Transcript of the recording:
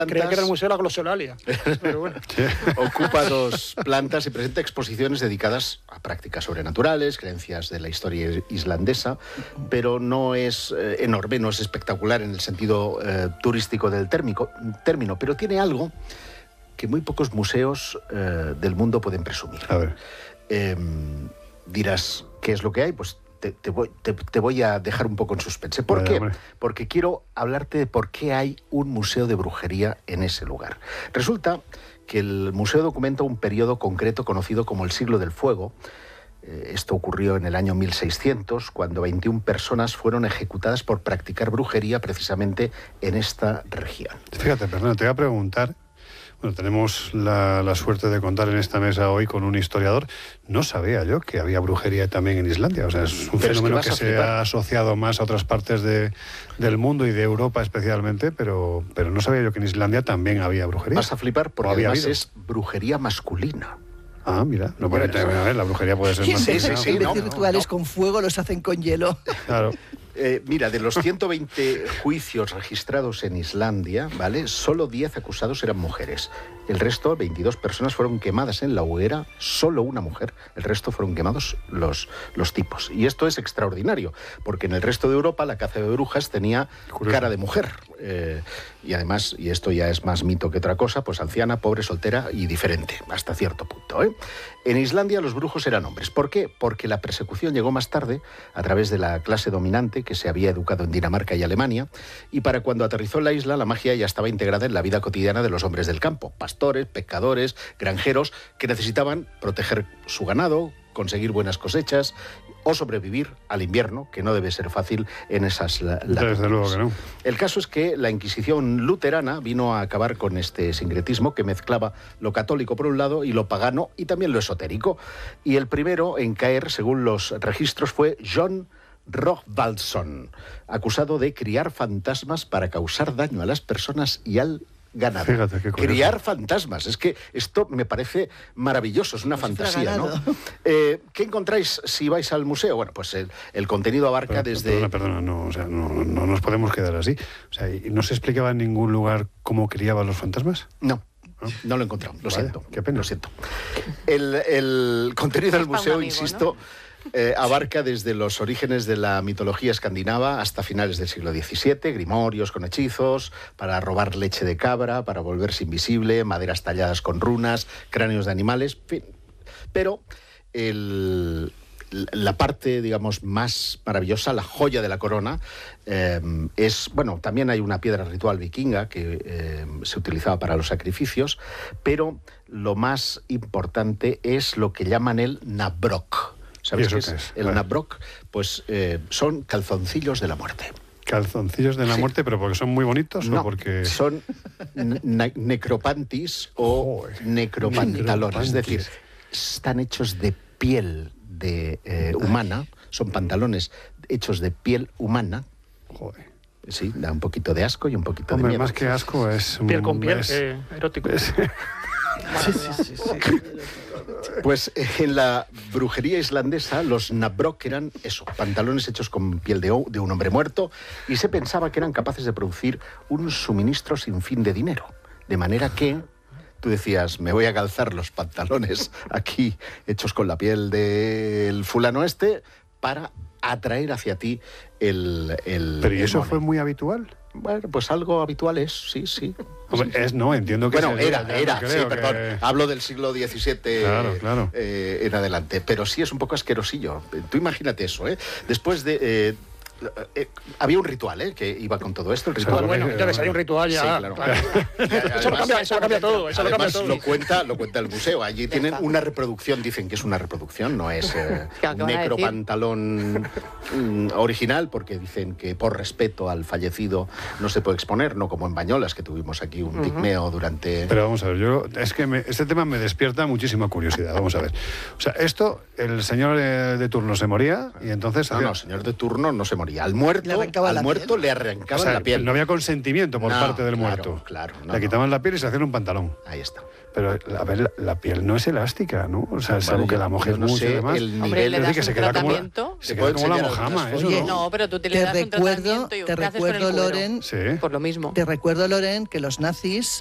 Creía que era el Museo de la Glosolalia. Pero bueno. Sí. Ocupa 2 plantas y presenta exposiciones dedicadas a prácticas sobrenaturales, creencias de la historia islandesa, pero no es enorme, no es espectacular en el sentido turístico del término, pero tiene algo que muy pocos museos del mundo pueden presumir. A ver. Dirás, ¿qué es lo que hay? Pues te voy a dejar un poco en suspense. ¿Por qué? Porque quiero hablarte de por qué hay un museo de brujería en ese lugar. Resulta que el museo documenta un periodo concreto conocido como el Siglo del Fuego. Esto ocurrió en el año 1600, cuando 21 personas fueron ejecutadas por practicar brujería precisamente en esta región. Fíjate, perdón, te voy a preguntar. Bueno, tenemos la suerte de contar en esta mesa hoy con un historiador. No sabía yo que había brujería también en Islandia. O sea, es un fenómeno que se ha asociado más a otras partes del mundo y de Europa especialmente, pero no sabía yo que en Islandia también había brujería. Vas a flipar porque además es brujería masculina. Ah, mira, no puede tener, a ver, la brujería puede ser masculina. Sí, en vez de rituales con fuego los hacen con hielo. Claro. Mira, de los 120 juicios registrados en Islandia, ¿vale? Solo 10 acusados eran mujeres. El resto, 22 personas, fueron quemadas en la hoguera, solo una mujer. El resto fueron quemados los tipos. Y esto es extraordinario, porque en el resto de Europa la caza de brujas tenía cara de mujer. Y además, y esto ya es más mito que otra cosa, pues anciana, pobre, soltera y diferente, hasta cierto punto, ¿eh? En Islandia los brujos eran hombres. ¿Por qué? Porque la persecución llegó más tarde, a través de la clase dominante que se había educado en Dinamarca y Alemania, y para cuando aterrizó en la isla, la magia ya estaba integrada en la vida cotidiana de los hombres del campo, pastores, pescadores, granjeros, que necesitaban proteger su ganado, conseguir buenas cosechas o sobrevivir al invierno, que no debe ser fácil en esas latitudes. Desde luego que no. El caso es que la Inquisición luterana vino a acabar con este sincretismo que mezclaba lo católico por un lado y lo pagano y también lo esotérico. Y el primero en caer, según los registros, fue John Rögnvaldsson, acusado de criar fantasmas para causar daño a las personas y al ganado. Fíjate, qué curioso. Criar fantasmas. Es que esto me parece maravilloso, es una fantasía, ¿no? ¿Qué encontráis si vais al museo? Bueno, pues el contenido abarca desde... Perdona, no, o sea, no nos podemos quedar así. O sea, ¿y no se explicaba en ningún lugar cómo criaban los fantasmas? No. No lo he encontrado, lo siento. Qué pena. Lo siento. El contenido del museo, amigo, insisto, ¿no? Abarca desde los orígenes de la mitología escandinava hasta finales del siglo XVII, grimorios con hechizos, para robar leche de cabra, para volverse invisible, maderas talladas con runas, cráneos de animales, en fin. Pero la parte, digamos, más maravillosa, la joya de la corona, es, bueno, también hay una piedra ritual vikinga que se utilizaba para los sacrificios, pero lo más importante es lo que llaman el nabrok. ¿Sabes qué es? El nabrok, pues son calzoncillos de la muerte. ¿Calzoncillos de la muerte, pero porque son muy bonitos no, o porque...? son necropantis o necropantalones. Es decir, están hechos de piel humana, son pantalones hechos de piel humana. Joder. Sí, da un poquito de asco y un poquito de miedo. Más que asco es... Piel con piel, erótico. Sí. Pues en la brujería islandesa los nabrok eran eso, pantalones hechos con piel de un hombre muerto, y se pensaba que eran capaces de producir un suministro sin fin de dinero. De manera que tú decías, me voy a calzar los pantalones aquí hechos con la piel del fulano este para atraer hacia ti el ¿Pero y eso fue muy habitual? Bueno, pues algo habitual es, sí. Hombre, no, entiendo que... Bueno, era, sí, perdón. Hablo del siglo XVII claro. En adelante, pero sí es un poco asquerosillo. Tú imagínate eso, ¿eh? Después de... había un ritual, que iba con todo esto. El ritual, bueno, entonces hay un ritual ya. Sí, claro. Eso lo cambia todo. Lo cuenta el museo. Allí tienen una reproducción, dicen que es una reproducción, no es necropantalón original, porque dicen que por respeto al fallecido no se puede exponer, no como en Bañolas, que tuvimos aquí un pigmeo durante... Pero vamos a ver, este tema me despierta muchísima curiosidad. Vamos a ver. O sea, el señor de turno se moría y entonces... No, el señor de turno no se moría. moría. Al muerto le arrancaban la piel. No había consentimiento por parte del claro, muerto. Claro, le quitaban la piel y se hacían un pantalón. Ahí está. Pero, a ver, la piel no es elástica, ¿no? O sea, es algo que la mojes no mucho sé y demás. Hombre, le das que se un queda como tratamiento. se queda como la mojama, eso. Oye, No, pero tú te le das un tratamiento y te ¿qué haces con el recuerdo, cuero? Loren, Sí. Por lo mismo. te recuerdo, Loren, que los nazis